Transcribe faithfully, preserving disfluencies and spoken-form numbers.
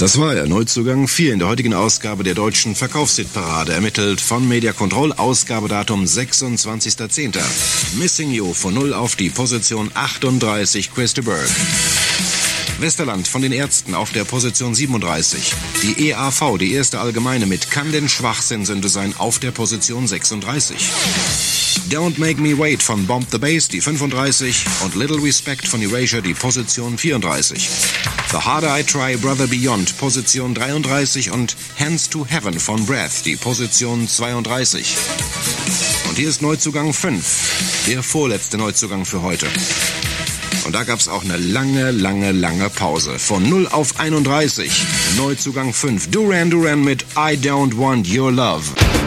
Das war er, Neuzugang vier in der heutigen Ausgabe der deutschen Verkaufshitparade, ermittelt von Media Control, Ausgabedatum sechsundzwanzigster zehnter Missing You von null auf die Position achtunddreißig, Christa Berg. Westerland von den Ärzten auf der Position siebenunddreißig. Die E A V, die erste Allgemeine mit Kann denn Schwachsinn sein, auf der Position sechsunddreißig. Don't Make Me Wait von Bomb the Bass, die fünfunddreißig. Und Little Respect von Erasure, die Position vierunddreißig. The Harder I Try, Brother Beyond, Position dreiunddreißig. Und Hands to Heaven von Breath, die Position zweiunddreißig. Und hier ist Neuzugang fünf, der vorletzte Neuzugang für heute. Und da gab's auch eine lange, lange, lange Pause. Von null auf einunddreißig. Neuzugang fünf. Duran Duran mit I Don't Want Your Love.